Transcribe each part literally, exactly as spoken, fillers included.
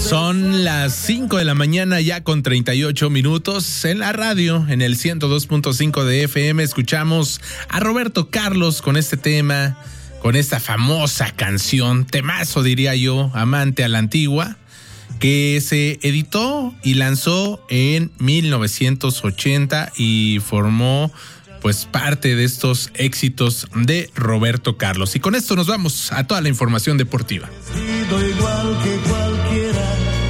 Son las cinco de la mañana ya con treinta y ocho minutos. En la radio, en el ciento dos punto cinco de F M, escuchamos a Roberto Carlos con este tema, con esta famosa canción, temazo diría yo, Amante a la Antigua, que se editó y lanzó en mil novecientos ochenta y formó pues parte de estos éxitos de Roberto Carlos. Y con esto nos vamos a toda la información deportiva. Igual que cualquiera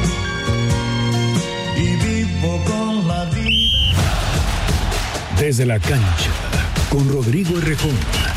y vivo con la vida. Desde la cancha con Rodrigo Errejón.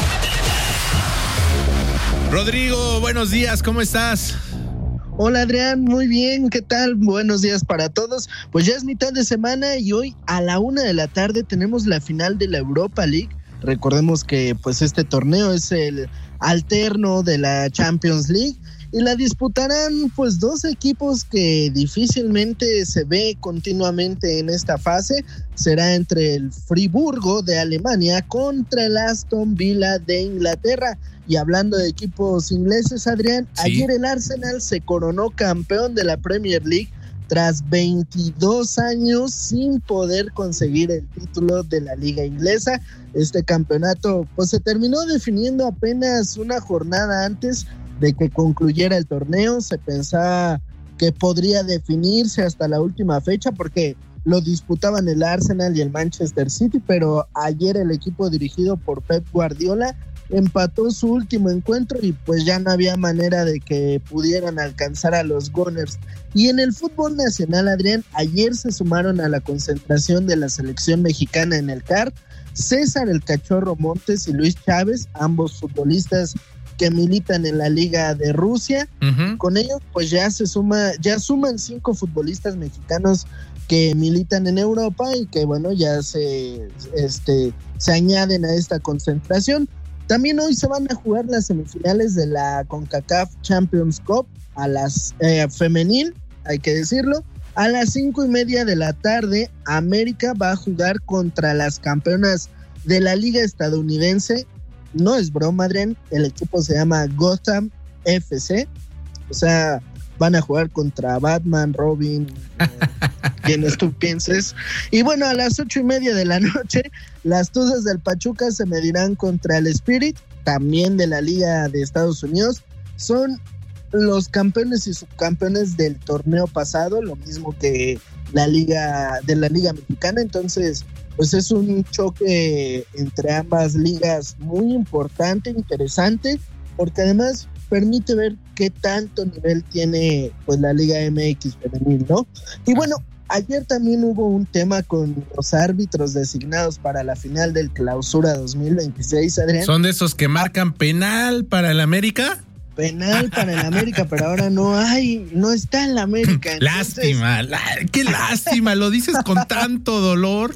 Rodrigo, buenos días, ¿cómo estás? Hola Adrián, muy bien, ¿qué tal? Buenos días para todos. Pues ya es mitad de semana y hoy a la una de la tarde tenemos la final de la Europa League. Recordemos que pues este torneo es el alterno de la Champions League y la disputarán pues dos equipos que difícilmente se ve continuamente en esta fase. Será entre el Friburgo de Alemania contra el Aston Villa de Inglaterra. Y hablando de equipos ingleses, Adrián, sí. Ayer el Arsenal se coronó campeón de la Premier League tras veintidós años sin poder conseguir el título de la liga inglesa. Este campeonato pues se terminó definiendo apenas una jornada antes de que concluyera el torneo. Se pensaba que podría definirse hasta la última fecha porque lo disputaban el Arsenal y el Manchester City, pero ayer el equipo dirigido por Pep Guardiola empató su último encuentro y pues ya no había manera de que pudieran alcanzar a los Gunners. Y en el fútbol nacional, Adrián, ayer se sumaron a la concentración de la selección mexicana en el C A R César el Cachorro Montes y Luis Chávez, ambos futbolistas que militan en la Liga de Rusia. Uh-huh. Con ellos pues ya se suma, ya suman cinco futbolistas mexicanos que militan en Europa y que bueno, ya se, este, se añaden a esta concentración. También hoy se van a jugar las semifinales de la CONCACAF Champions Cup a las eh, femenil, hay que decirlo. A las cinco y media de la tarde, América va a jugar contra las campeonas de la Liga Estadounidense. No es broma, Adrián, el equipo se llama Gotham F C. O sea, van a jugar contra Batman, Robin, eh, quienes tú pienses. Y bueno, a las ocho y media de la noche, las Tuzas del Pachuca se medirán contra el Spirit, también de la Liga de Estados Unidos. Son los campeones y subcampeones del torneo pasado, lo mismo que la Liga de la Liga Mexicana. Entonces, pues es un choque entre ambas ligas muy importante, interesante, porque además permite ver qué tanto nivel tiene pues la Liga M X femenil, ¿no? Y bueno, ayer también hubo un tema con los árbitros designados para la final del Clausura dos mil veintiséis, Adrián. ¿Son de esos que marcan penal para el América? Penal para el América, pero ahora no hay, no está en la América. Entonces, lástima, la, qué lástima, lo dices con tanto dolor.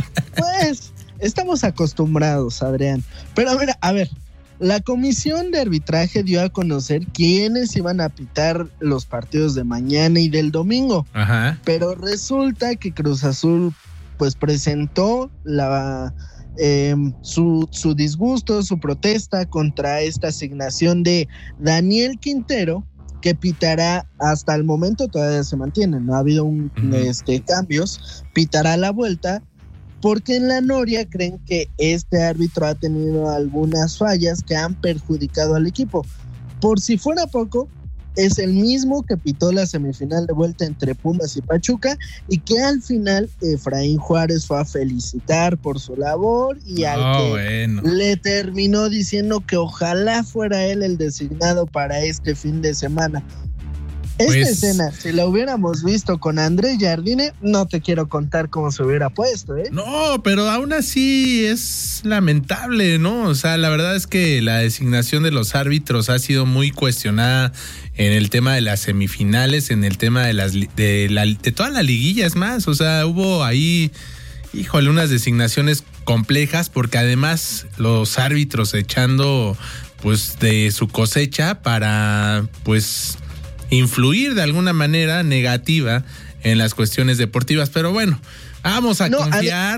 Pues, estamos acostumbrados, Adrián. Pero a ver, a ver, la comisión de arbitraje dio a conocer quiénes iban a pitar los partidos de mañana y del domingo. Ajá. Pero resulta que Cruz Azul pues presentó la eh, su, su disgusto, su protesta contra esta asignación de Daniel Quintero, que pitará, hasta el momento todavía se mantiene, no ha habido un, uh-huh. este, cambios, pitará la vuelta, porque en la Noria creen que este árbitro ha tenido algunas fallas que han perjudicado al equipo. Por si fuera poco, es el mismo que pitó la semifinal de vuelta entre Pumas y Pachuca y que al final Efraín Juárez fue a felicitar por su labor y al oh, que bueno. le terminó diciendo que ojalá fuera él el designado para este fin de semana. Esta pues, escena, si la hubiéramos visto con Andrés Jardine, no te quiero contar cómo se hubiera puesto, ¿eh? No, pero aún así es lamentable, ¿no? O sea, la verdad es que la designación de los árbitros ha sido muy cuestionada en el tema de las semifinales, en el tema de las de, la, de todas las liguillas más. O sea, hubo ahí, híjole, unas designaciones complejas porque además los árbitros echando pues de su cosecha para pues influir de alguna manera negativa en las cuestiones deportivas, pero bueno, vamos a no, confiar.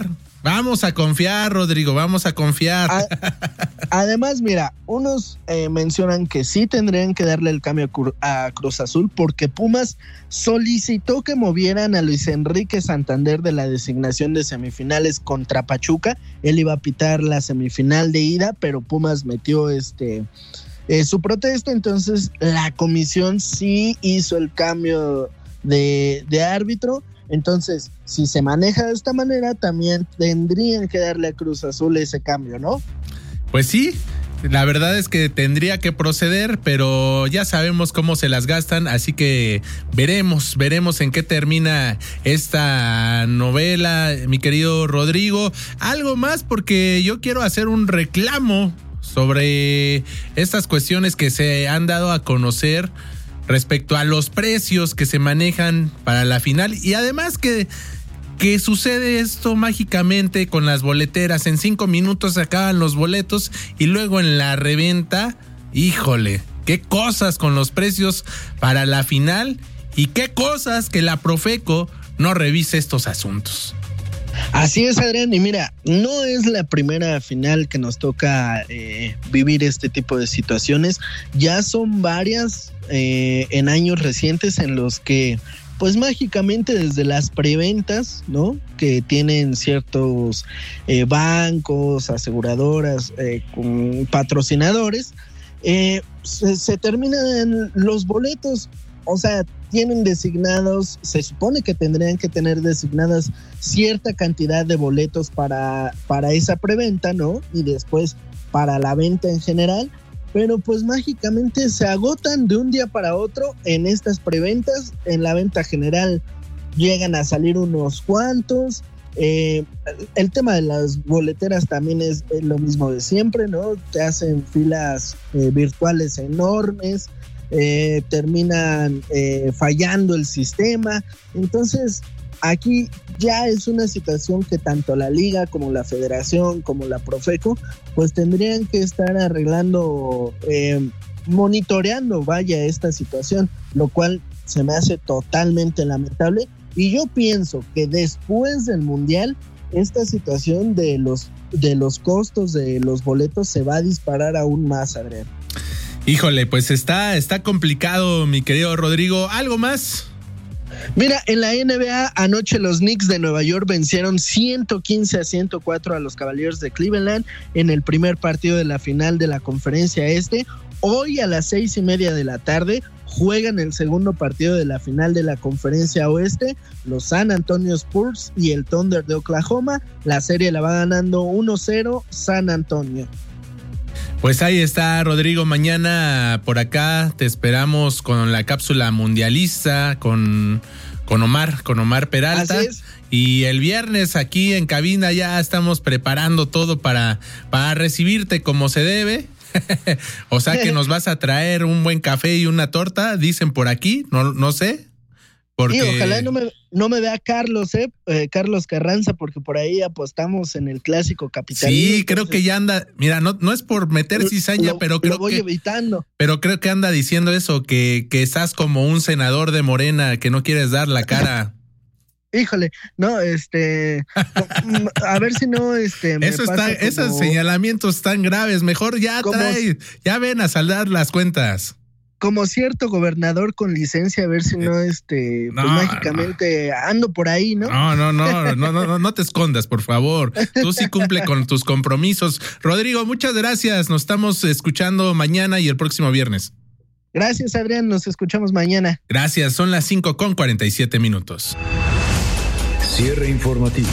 Vamos a confiar, Rodrigo, vamos a confiar. A, además, mira, unos eh, mencionan que sí tendrían que darle el cambio a Cruz Azul porque Pumas solicitó que movieran a Luis Enrique Santander de la designación de semifinales contra Pachuca. Él iba a pitar la semifinal de ida, pero Pumas metió este eh, su protesta, entonces la comisión sí hizo el cambio de, de árbitro. Entonces, si se maneja de esta manera, también tendrían que darle a Cruz Azul ese cambio, ¿no? Pues sí, la verdad es que tendría que proceder, pero ya sabemos cómo se las gastan, así que veremos, veremos en qué termina esta novela, mi querido Rodrigo. Algo más, porque yo quiero hacer un reclamo sobre estas cuestiones que se han dado a conocer respecto a los precios que se manejan para la final, y además que, que sucede esto mágicamente con las boleteras. En cinco minutos se acaban los boletos y luego en la reventa, híjole, qué cosas con los precios para la final y qué cosas que la Profeco no revise estos asuntos. Así es, Adrián, y mira, no es la primera final que nos toca eh, vivir este tipo de situaciones. Ya son varias eh, en años recientes en los que, pues mágicamente desde las preventas, ¿no? Que tienen ciertos eh, bancos, aseguradoras, eh, con patrocinadores, eh, se, se terminan los boletos. O sea, tienen designados, se supone que tendrían que tener designadas cierta cantidad de boletos para, para esa preventa, ¿no? Y después para la venta en general, pero pues mágicamente se agotan de un día para otro en estas preventas. En la venta general llegan a salir unos cuantos. Eh, el tema de las boleteras también es, es lo mismo de siempre, ¿no? Te hacen filas eh, virtuales enormes. Eh, terminan eh, fallando el sistema. Entonces aquí ya es una situación que tanto la liga como la federación como la Profeco pues tendrían que estar arreglando, eh, monitoreando vaya esta situación, lo cual se me hace totalmente lamentable, y yo pienso que después del mundial esta situación de los, de los costos de los boletos se va a disparar aún más, Adrián. Híjole, pues está, está complicado, mi querido Rodrigo. ¿Algo más? Mira, en la N B A anoche los Knicks de Nueva York vencieron ciento quince a ciento cuatro a los Cavaliers de Cleveland en el primer partido de la final de la Conferencia Este. Hoy a las seis y media de la tarde juegan el segundo partido de la final de la Conferencia Oeste, los San Antonio Spurs y el Thunder de Oklahoma. La serie la va ganando uno cero San Antonio. Pues ahí está, Rodrigo. Mañana por acá te esperamos con la cápsula mundialista, con, con Omar, con Omar Peralta. Así es. Y el viernes aquí en cabina ya estamos preparando todo para, para recibirte como se debe. O sea que nos vas a traer un buen café y una torta, dicen por aquí, no, no sé. Porque... Y ojalá no me, no me vea Carlos, eh, eh, Carlos Carranza, porque por ahí apostamos en el clásico capitalino. Sí, entonces, creo que ya anda, mira, no, no es por meter cizaña, lo, pero creo lo voy que evitando. Pero creo que anda diciendo eso, que, que estás como un senador de Morena, que no quieres dar la cara. Híjole, no, este, a ver si no, este, me eso está, pasa como, esos señalamientos tan graves, mejor ya como, trae, ya ven a saldar las cuentas. Como cierto gobernador con licencia, a ver si no, este, no, pues mágicamente no. ando por ahí, ¿no? No, no, no, no, no, no, no te escondas, por favor. Tú sí cumple con tus compromisos. Rodrigo, muchas gracias. Nos estamos escuchando mañana y el próximo viernes. Gracias, Adrián. Nos escuchamos mañana. Gracias. Son las cinco con cuarenta y siete minutos. Cierre informativo.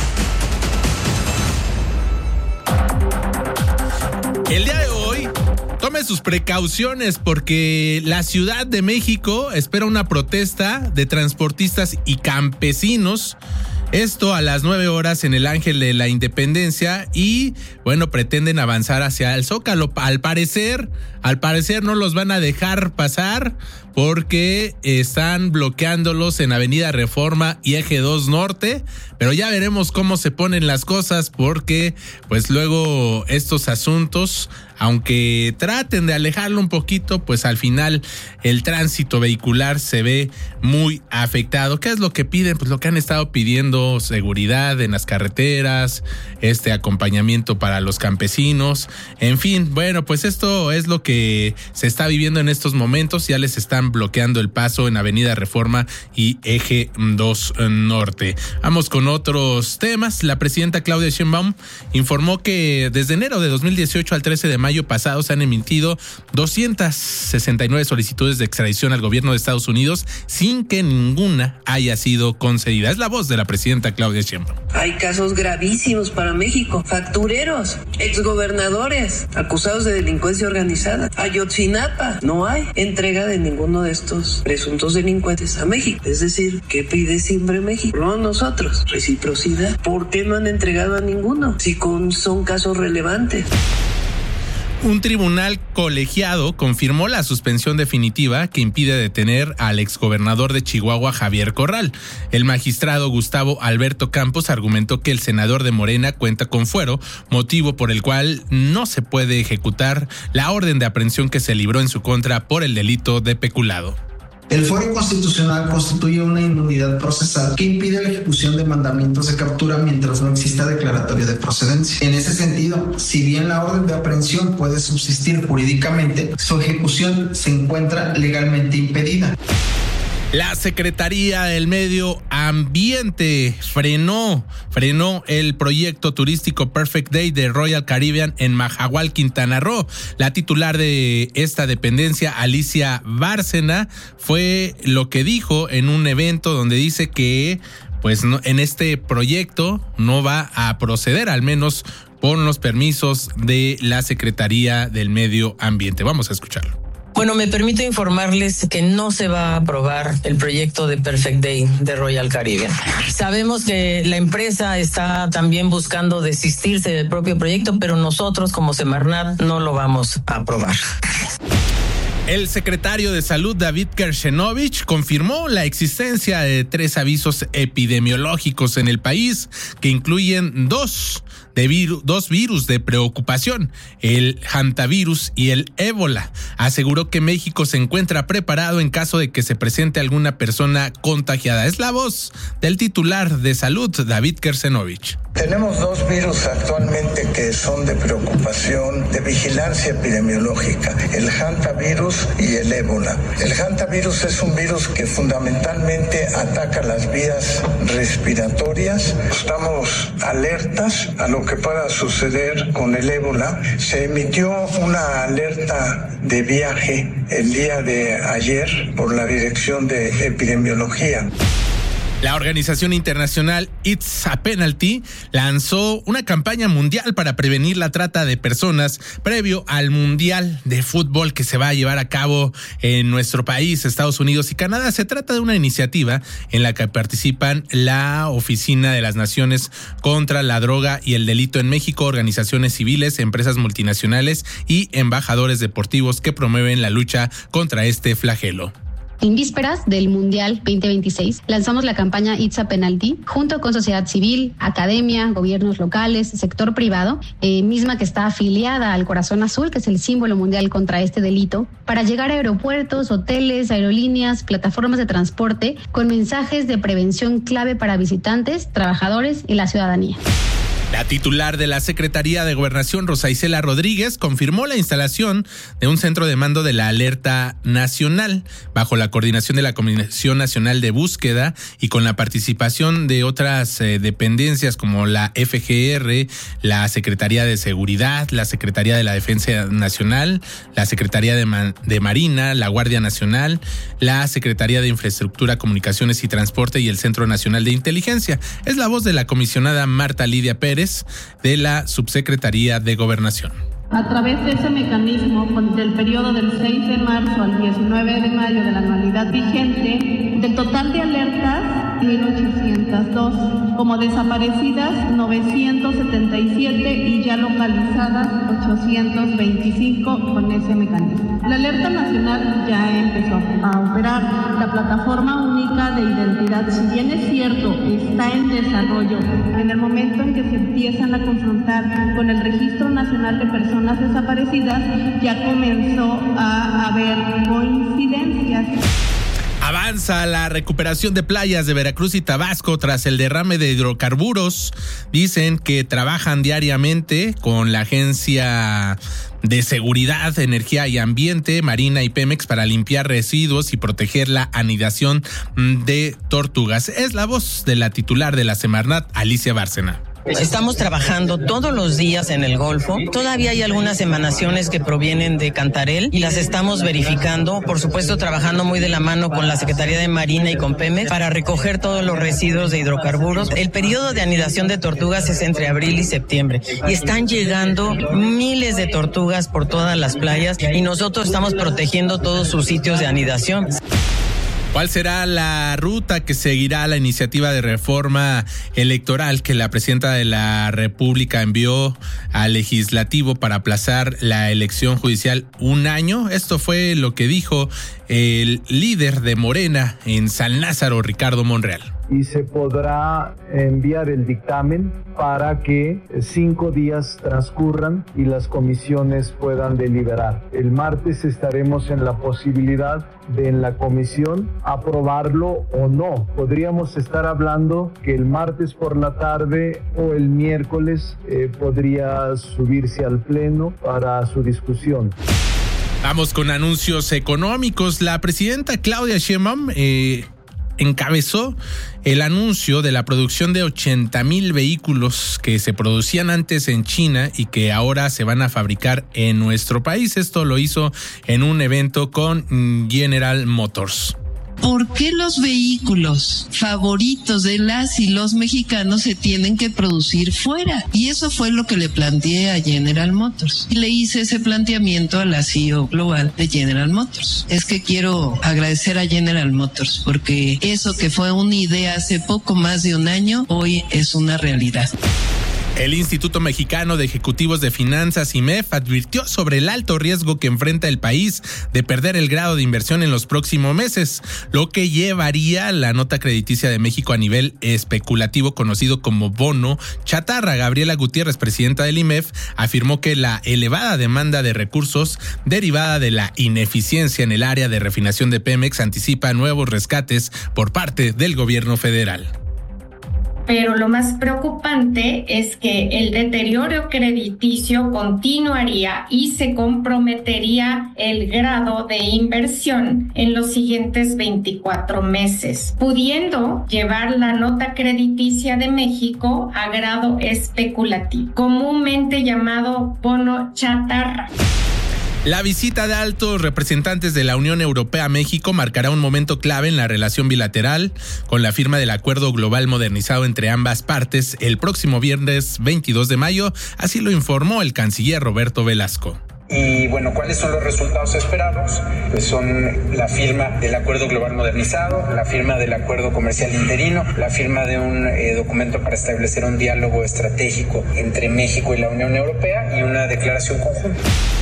El día de hoy, tome sus precauciones porque la Ciudad de México espera una protesta de transportistas y campesinos. Esto a las nueve horas en el Ángel de la Independencia y, bueno, pretenden avanzar hacia el Zócalo. Al parecer, al parecer no los van a dejar pasar porque están bloqueándolos en Avenida Reforma y Eje dos Norte, pero ya veremos cómo se ponen las cosas, porque pues luego estos asuntos, aunque traten de alejarlo un poquito, pues al final el tránsito vehicular se ve muy afectado. ¿Qué es lo que piden? Pues lo que han estado pidiendo: seguridad en las carreteras, este acompañamiento para los campesinos, en fin. Bueno, pues esto es lo que se está viviendo en estos momentos. Ya les están bloqueando el paso en Avenida Reforma y Eje dos Norte. Vamos con otros temas. La presidenta Claudia Sheinbaum informó que desde enero de dos mil dieciocho al trece de mayo pasado se han emitido doscientas sesenta y nueve solicitudes de extradición al gobierno de Estados Unidos sin que ninguna haya sido concedida. Es la voz de la presidenta Claudia Sheinbaum. Hay casos gravísimos para México: factureros, exgobernadores acusados de delincuencia organizada. Ayotzinapa, no hay entrega de ninguno de estos presuntos delincuentes a México. Es decir, ¿qué pide siempre México? No nosotros, reciprocidad. ¿Por qué no han entregado a ninguno si con, son casos relevantes? Un tribunal colegiado confirmó la suspensión definitiva que impide detener al exgobernador de Chihuahua, Javier Corral. El magistrado Gustavo Alberto Campos argumentó que el senador de Morena cuenta con fuero, motivo por el cual no se puede ejecutar la orden de aprehensión que se libró en su contra por el delito de peculado. El fuero constitucional constituye una inmunidad procesal que impide la ejecución de mandamientos de captura mientras no exista declaratorio de procedencia. En ese sentido, si bien la orden de aprehensión puede subsistir jurídicamente, su ejecución se encuentra legalmente impedida. La Secretaría del Medio Ambiente frenó, frenó el proyecto turístico Perfect Day de Royal Caribbean en Majahual, Quintana Roo. La titular de esta dependencia, Alicia Bárcena, fue lo que dijo en un evento donde dice que pues no, en este proyecto no va a proceder, al menos con los permisos de la Secretaría del Medio Ambiente. Vamos a escucharlo. Bueno, me permito informarles que no se va a aprobar el proyecto de Perfect Day de Royal Caribbean. Sabemos que la empresa está también buscando desistirse del propio proyecto, pero nosotros como Semarnat no lo vamos a aprobar. El secretario de Salud, David Kershenovich, confirmó la existencia de tres avisos epidemiológicos en el país que incluyen dos de viru- dos virus de preocupación, el hantavirus y el ébola. Aseguró que México se encuentra preparado en caso de que se presente alguna persona contagiada. Es la voz del titular de Salud, David Kershenovich. Tenemos dos virus actualmente que son de preocupación, de vigilancia epidemiológica, el hantavirus y el ébola. El hantavirus es un virus que fundamentalmente ataca las vías respiratorias. Estamos alertas a lo que pueda suceder con el ébola. Se emitió una alerta de viaje el día de ayer por la Dirección de Epidemiología. La organización internacional It's a Penalty lanzó una campaña mundial para prevenir la trata de personas previo al Mundial de Fútbol que se va a llevar a cabo en nuestro país, Estados Unidos y Canadá. Se trata de una iniciativa en la que participan la Oficina de las Naciones contra la Droga y el Delito en México, organizaciones civiles, empresas multinacionales y embajadores deportivos que promueven la lucha contra este flagelo. En vísperas del Mundial veinte veintiséis, lanzamos la campaña It's a Penalty, junto con sociedad civil, academia, gobiernos locales, sector privado, eh, misma que está afiliada al Corazón Azul, que es el símbolo mundial contra este delito, para llegar a aeropuertos, hoteles, aerolíneas, plataformas de transporte, con mensajes de prevención clave para visitantes, trabajadores y la ciudadanía. La titular de la Secretaría de Gobernación, Rosa Isela Rodríguez, confirmó la instalación de un centro de mando de la alerta nacional bajo la coordinación de la Comisión Nacional de Búsqueda y con la participación de otras eh, dependencias como la F G R, la Secretaría de Seguridad, la Secretaría de la Defensa Nacional, la Secretaría de, Ma- de Marina, la Guardia Nacional, la Secretaría de Infraestructura, Comunicaciones y Transporte y el Centro Nacional de Inteligencia. Es la voz de la comisionada Marta Lidia Pérez de la Subsecretaría de Gobernación. A través de ese mecanismo, del periodo del seis de marzo al diecinueve de mayo de la anualidad vigente, del total de alertas, mil ochocientos dos, como desaparecidas, novecientos setenta y siete y ya localizadas, ochocientos veinticinco con ese mecanismo. La alerta nacional ya empezó a operar. La plataforma única de identidad, si bien es cierto, está en desarrollo. En el momento en que se empiezan a confrontar con el Registro Nacional de Personas Desaparecidas, ya comenzó a haber coincidencias. Avanza la recuperación de playas de Veracruz y Tabasco tras el derrame de hidrocarburos. Dicen que trabajan diariamente con la Agencia de Seguridad, Energía y Ambiente, Marina y Pemex para limpiar residuos y proteger la anidación de tortugas. Es la voz de la titular de la Semarnat, Alicia Bárcena. Estamos trabajando todos los días en el Golfo. Todavía hay algunas emanaciones que provienen de Cantarell y las estamos verificando. Por supuesto, trabajando muy de la mano con la Secretaría de Marina y con Pemex para recoger todos los residuos de hidrocarburos. El periodo de anidación de tortugas es entre abril y septiembre y están llegando miles de tortugas por todas las playas y nosotros estamos protegiendo todos sus sitios de anidación. ¿Cuál será la ruta que seguirá la iniciativa de reforma electoral que la presidenta de la República envió al legislativo para aplazar la elección judicial un año? Esto fue lo que dijo el líder de Morena en San Lázaro, Ricardo Monreal. Y se podrá enviar el dictamen para que cinco días transcurran y las comisiones puedan deliberar. El martes estaremos en la posibilidad de en la comisión aprobarlo o no. Podríamos estar hablando que el martes por la tarde o el miércoles eh, podría subirse al pleno para su discusión. Vamos con anuncios económicos. La presidenta Claudia Sheinbaum eh, encabezó el anuncio de la producción de ochenta mil vehículos que se producían antes en China y que ahora se van a fabricar en nuestro país. Esto lo hizo en un evento con General Motors. ¿Por qué los vehículos favoritos de las y los mexicanos se tienen que producir fuera? Y eso fue lo que le planteé a General Motors. Y le hice ese planteamiento a la C E O global de General Motors. Es que quiero agradecer a General Motors porque eso que fue una idea hace poco más de un año, hoy es una realidad. El Instituto Mexicano de Ejecutivos de Finanzas, I M E F, advirtió sobre el alto riesgo que enfrenta el país de perder el grado de inversión en los próximos meses, lo que llevaría la nota crediticia de México a nivel especulativo conocido como bono chatarra. Gabriela Gutiérrez, presidenta del I M E F, afirmó que la elevada demanda de recursos derivada de la ineficiencia en el área de refinación de Pemex anticipa nuevos rescates por parte del gobierno federal. Pero lo más preocupante es que el deterioro crediticio continuaría y se comprometería el grado de inversión en los siguientes veinticuatro meses, pudiendo llevar la nota crediticia de México a grado especulativo, comúnmente llamado bono chatarra. La visita de altos representantes de la Unión Europea a México marcará un momento clave en la relación bilateral con la firma del Acuerdo Global Modernizado entre ambas partes el próximo viernes veintidós de mayo, así lo informó el canciller Roberto Velasco. Y bueno, ¿cuáles son los resultados esperados? Pues son la firma del Acuerdo Global Modernizado, la firma del Acuerdo Comercial Interino, la firma de un eh, documento para establecer un diálogo estratégico entre México y la Unión Europea y una declaración conjunta.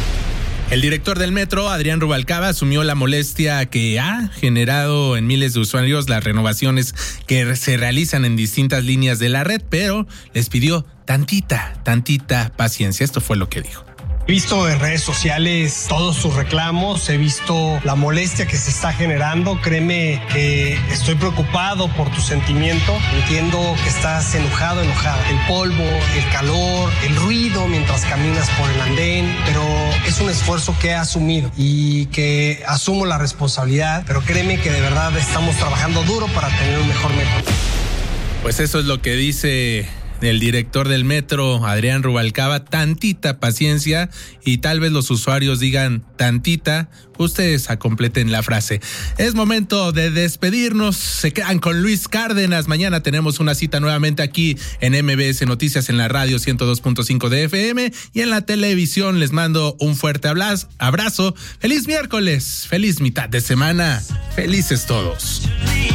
El director del metro, Adrián Rubalcaba, asumió la molestia que ha generado en miles de usuarios las renovaciones que se realizan en distintas líneas de la red, pero les pidió tantita, tantita paciencia. Esto fue lo que dijo. He visto en redes sociales todos sus reclamos, he visto la molestia que se está generando. Créeme que estoy preocupado por tu sentimiento. Entiendo que estás enojado, enojada. El polvo, el calor, el ruido mientras caminas por el andén, pero es un esfuerzo que he asumido y que asumo la responsabilidad. Pero créeme que de verdad estamos trabajando duro para tener un mejor metro. Pues eso es lo que dice el director del metro, Adrián Rubalcaba, tantita paciencia, y tal vez los usuarios digan tantita, ustedes completen la frase. Es momento de despedirnos, se quedan con Luis Cárdenas, mañana tenemos una cita nuevamente aquí en M B S Noticias en la radio ciento dos punto cinco de F M y en la televisión. Les mando un fuerte abrazo, feliz miércoles, feliz mitad de semana, felices todos.